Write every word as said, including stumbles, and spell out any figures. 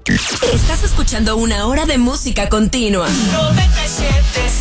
Estás escuchando una hora de música continua. noventa y siete